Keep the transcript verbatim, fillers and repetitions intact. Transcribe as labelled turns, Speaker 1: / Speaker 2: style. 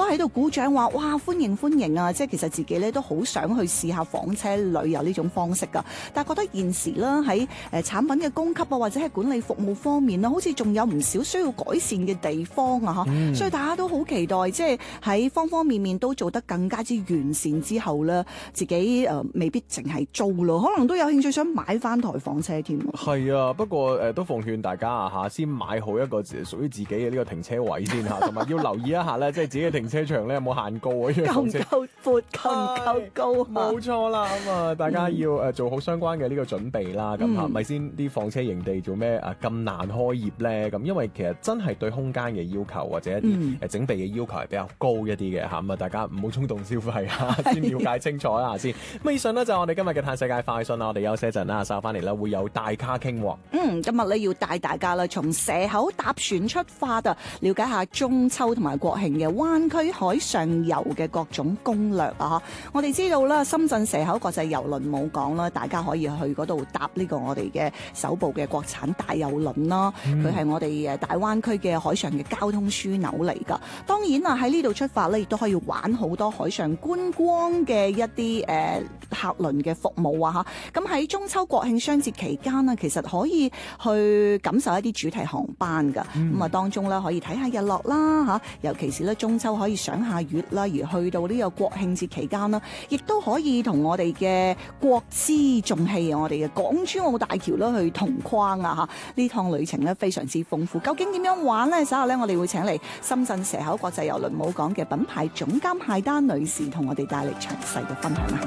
Speaker 1: 喺度鼓掌話哇歡迎歡迎啊！即係其實自己咧都好想去試下房車旅遊呢種方式㗎，但係覺得現時啦喺誒產品嘅供給啊或者係管理服務方面啦，好似仲有唔少需要改善嘅地方啊嚇，嗯、所以大家都好期待即係喺方方面面都做得更加之完善之後咧，自己誒、呃、未必淨係租咯，可能都有興趣想買翻台房車添。
Speaker 2: 係啊，不過誒、呃、都奉勸大家啊嚇，先買好一個屬於自己嘅呢個停車位先嚇，同埋要留意一下咧，即係自己嘅停車場咧有冇限高啊？
Speaker 1: 夠唔夠闊，夠唔夠高？
Speaker 2: 冇錯啦，咁啊大家要誒做好相關嘅呢個準備啦。咁係咪先啲房車營地做咩啊咁難開業咧？咁因為其實真係對空間嘅要求或者一啲誒整備嘅要求係比較高一啲嘅嚇，咁啊大家唔好衝動消費啊，先了解清楚一下先。咁以上呢，就係我哋今日嘅嘆世界快訊啦，我哋休息一陣啦，稍後翻嚟啦會有大咖傾喎。
Speaker 1: 嗯，今日咧要帶大家啦，從蛇口搭船出發啊，了解下中秋同埋國慶嘅灣區海上遊嘅各種攻略啊！我哋知道啦，深圳蛇口國際郵輪母港啦，大家可以去嗰度搭呢個我哋嘅首部嘅國產大郵輪啦。佢係、嗯、我哋誒大灣區嘅海上嘅交通樞紐嚟㗎。當然啊，喺呢度出發咧，亦都可以玩好多海上觀光嘅一啲誒、呃、客輪嘅服務啊！嚇，咁喺中秋國慶雙節期間呢，其實可以去感受一啲主題航班㗎。咁啊、嗯，當中咧可以睇下日落啦嚇，尤其是咧中秋可以賞下月啦，而去到呢個國慶節期間啦，亦都可以同我哋嘅國之重器，我哋嘅港珠澳大橋啦去同框啊嚇！呢趟旅程咧非常之豐富，究竟點樣玩呢？稍後咧我哋會請嚟深圳蛇口國際郵輪母港嘅品牌總監謝丹女士同我哋帶嚟詳細嘅分享啊！